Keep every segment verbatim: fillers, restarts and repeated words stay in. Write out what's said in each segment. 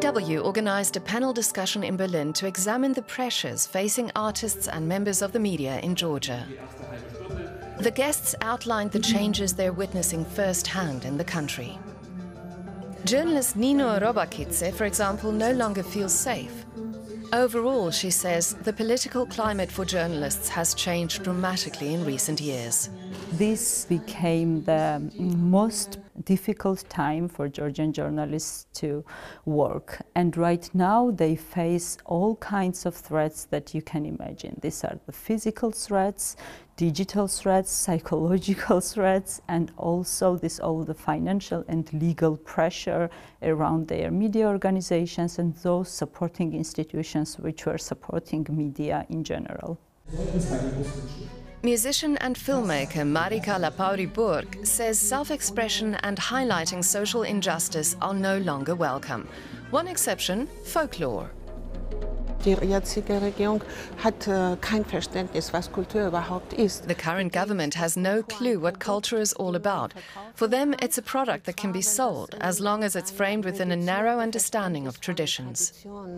W organized a panel discussion in Berlin to examine the pressures facing artists and members of the media in Georgia. The guests outlined the changes they're witnessing firsthand in the country. Journalist Nino Robakidze, for example, no longer feels safe. Overall, she says, the political climate for journalists has changed dramatically in recent years. This became the most difficult time for Georgian journalists to work. And right now they face all kinds of threats that you can imagine. These are the physical threats, digital threats, psychological threats, and also this all the financial and legal pressure around their media organizations and those supporting institutions which were supporting media in general. Musician and filmmaker Marika Lapauri-Burg says self-expression and highlighting social injustice are no longer welcome. One exception, folklore. Die jetzige Regierung hat kein Verständnis, was Kultur überhaupt ist. The current government has no clue what culture is all about. For them, it's a product that can be sold, as long as it's framed within a narrow understanding of traditions.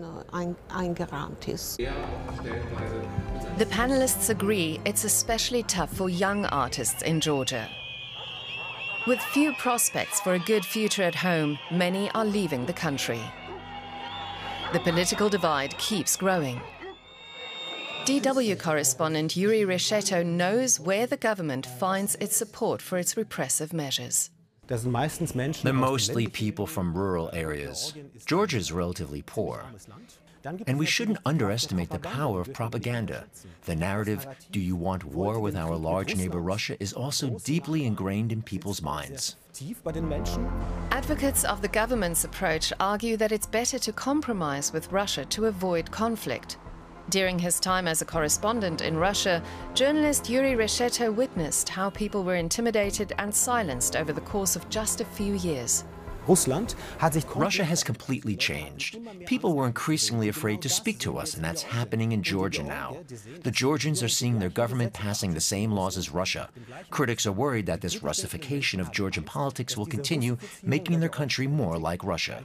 The panelists agree it's especially tough for young artists in Georgia. With few prospects for a good future at home, many are leaving the country. The political divide keeps growing. D W correspondent Yuri Reshetto knows where the government finds its support for its repressive measures. They're mostly people from rural areas. Georgia is relatively poor. And we shouldn't underestimate the power of propaganda. The narrative, "Do you want war with our large neighbor Russia?" is also deeply ingrained in people's minds. Advocates of the government's approach argue that it's better to compromise with Russia to avoid conflict. During his time as a correspondent in Russia, journalist Yuri Reshetto witnessed how people were intimidated and silenced over the course of just a few years. Russia has completely changed. People were increasingly afraid to speak to us, and that's happening in Georgia now. The Georgians are seeing their government passing the same laws as Russia. Critics are worried that this Russification of Georgian politics will continue, making their country more like Russia.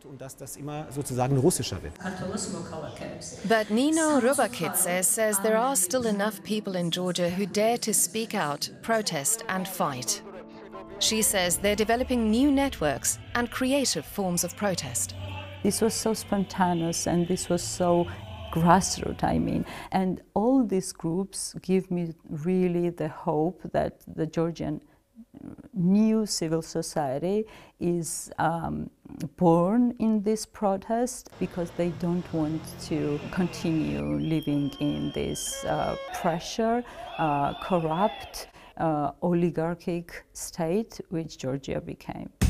But Nino Robakidze says there are still enough people in Georgia who dare to speak out, protest and fight. She says they're developing new networks and creative forms of protest. This was so spontaneous and this was so grassroots, I mean. And all these groups give me really the hope that the Georgian new civil society is um, born in this protest because they don't want to continue living in this uh, pressure, uh, corrupt, Uh, oligarchic state which Georgia became.